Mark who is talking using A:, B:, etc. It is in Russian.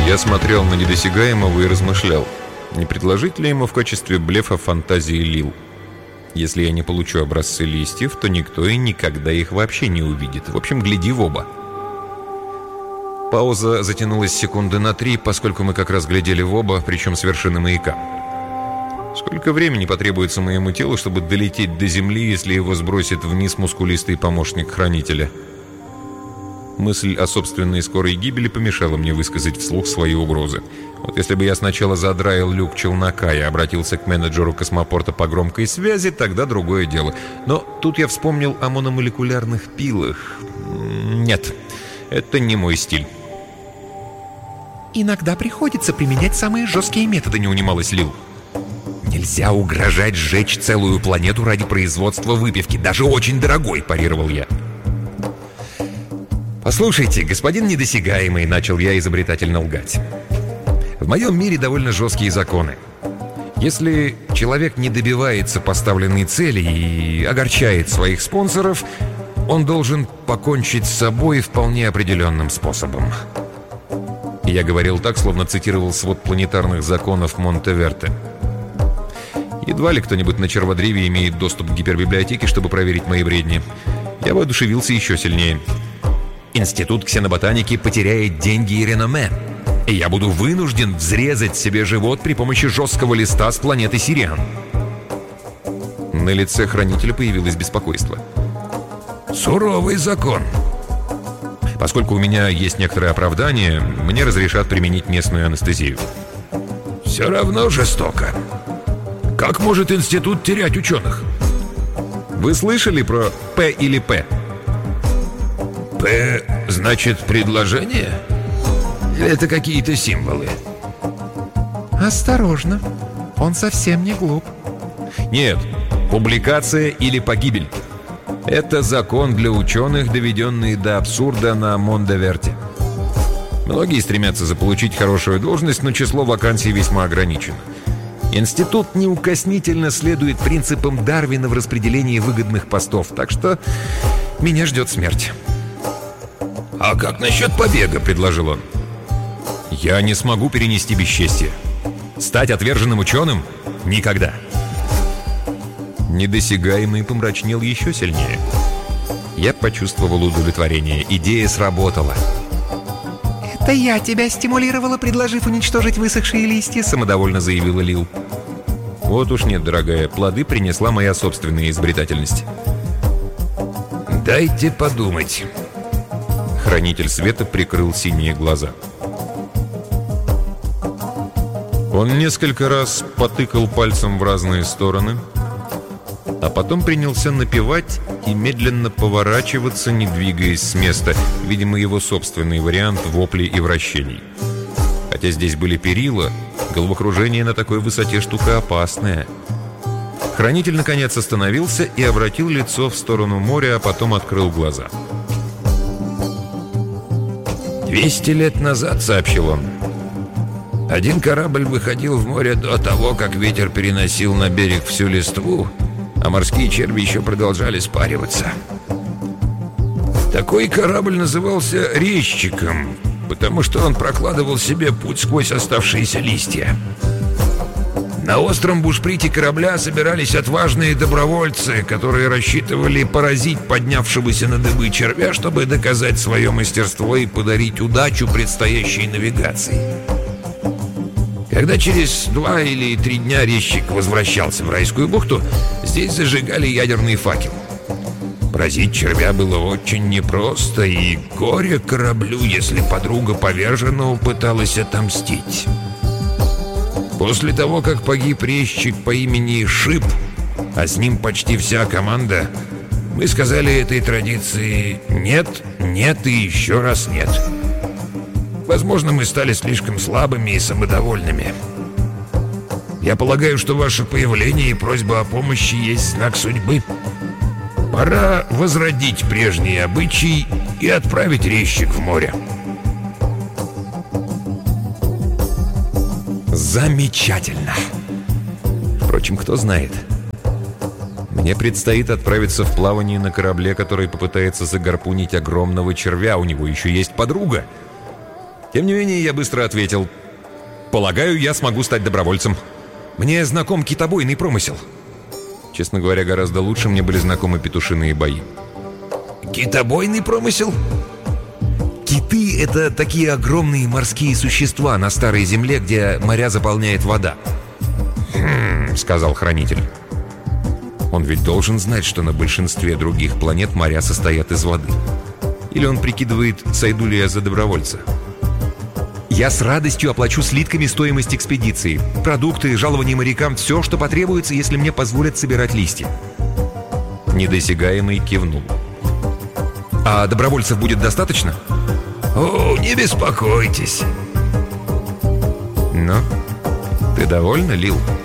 A: Я смотрел на недосягаемого и размышлял, не предложить ли ему в качестве блефа фантазии Лил. Если я не получу образцы листьев, то никто и никогда их вообще не увидит. В общем, гляди в оба. Пауза затянулась секунды на 3, поскольку мы как раз глядели в оба, причем с вершины маяка. Сколько времени потребуется моему телу, чтобы долететь до земли, если его сбросит вниз мускулистый помощник хранителя? Мысль о собственной скорой гибели помешала мне высказать вслух свои угрозы. Вот если бы я сначала задраил люк челнока и обратился к менеджеру космопорта по громкой связи, тогда другое дело. Но тут я вспомнил о мономолекулярных пилах. Нет, это не мой стиль.
B: «Иногда приходится применять самые жесткие методы», — не унималась Лил.
A: «Нельзя угрожать сжечь целую планету ради производства выпивки, даже очень дорогой», — парировал я. «Послушайте, господин недосягаемый», — начал я изобретательно лгать. «В моем мире довольно жесткие законы. Если человек не добивается поставленной цели и огорчает своих спонсоров, он должен покончить с собой вполне определенным способом». Я говорил так, словно цитировал свод планетарных законов Монте-Верте. Едва ли кто-нибудь на Черводреве имеет доступ к гипербиблиотеке, чтобы проверить мои бредни. Я воодушевился еще сильнее. Институт ксеноботаники потеряет деньги и реноме, и я буду вынужден взрезать себе живот при помощи жесткого листа с планеты Сириан. На лице хранителя появилось беспокойство. «Суровый закон. Поскольку у меня есть некоторое оправдание, мне разрешат применить местную анестезию». «Все равно жестоко. Как может институт терять ученых?» «Вы слышали про П или П?» «П» значит предложение? Или это какие-то символы?»
B: «Осторожно, он совсем не глуп».
A: «Нет, публикация или погибель. Это закон для ученых, доведенный до абсурда на Монте-Верте. Многие стремятся заполучить хорошую должность, но число вакансий весьма ограничено. Институт неукоснительно следует принципам Дарвина в распределении выгодных постов, так что меня ждет смерть». «А как насчет побега?» — предложил он. «Я не смогу перенести бесчестие. Стать отверженным ученым? Никогда». Недосягаемый помрачнел еще сильнее. Я почувствовал удовлетворение. Идея сработала.
B: «Это я тебя стимулировала, предложив уничтожить высохшие листья», — самодовольно заявила Лил.
A: «Вот уж нет, дорогая, плоды принесла моя собственная изобретательность». «Дайте подумать». Хранитель света прикрыл синие глаза. Он несколько раз потыкал пальцем в разные стороны, а потом принялся напевать и медленно поворачиваться, не двигаясь с места. Видимо, его собственный вариант воплей и вращений. Хотя здесь были перила, головокружение на такой высоте штука опасная. Хранитель наконец остановился и обратил лицо в сторону моря, а потом открыл глаза. 200 лет назад, — сообщил он, — один корабль выходил в море до того, как ветер переносил на берег всю листву, а морские черви еще продолжали спариваться. Такой корабль назывался резчиком, потому что он прокладывал себе путь сквозь оставшиеся листья. На остром бушприте корабля собирались отважные добровольцы, которые рассчитывали поразить поднявшегося на дыбы червя, чтобы доказать свое мастерство и подарить удачу предстоящей навигации. Когда через 2 или 3 дня резчик возвращался в райскую бухту, здесь зажигали ядерный факел. Поразить червя было очень непросто, и горе кораблю, если подруга поверженного пыталась отомстить. После того, как погиб резчик по имени Шип, а с ним почти вся команда, мы сказали этой традиции «нет, нет и еще раз нет». Возможно, мы стали слишком слабыми и самодовольными. Я полагаю, что ваше появление и просьба о помощи есть знак судьбы. Пора возродить прежние обычаи и отправить резчик в море. Замечательно! Впрочем, кто знает. Мне предстоит отправиться в плавание на корабле, который попытается загарпунить огромного червя. У него еще есть подруга.
C: Тем не менее, я быстро ответил: «Полагаю, я смогу стать добровольцем. Мне знаком китобойный промысел». Честно говоря, гораздо лучше мне были знакомы петушиные бои.
A: Китобойный промысел?
C: Киты — это такие огромные морские существа на старой земле, где моря заполняет вода. Сказал хранитель. Он ведь должен знать, что на большинстве других планет моря состоят из воды. Или он прикидывает, сойду ли я за добровольца? Я с радостью оплачу слитками стоимость экспедиции. Продукты, жалования морякам, все, что потребуется, если мне позволят собирать листья. Недосягаемый кивнул. А добровольцев будет достаточно?
A: О, не беспокойтесь.
C: Ну, ты довольна, Лил?